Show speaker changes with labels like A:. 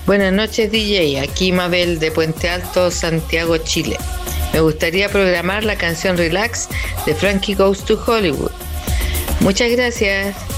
A: Buenas noches, DJ. Aquí Mabel de Puente Alto, Santiago, Chile. Me gustaría programar la canción Relax de Frankie Goes to Hollywood. Muchas gracias.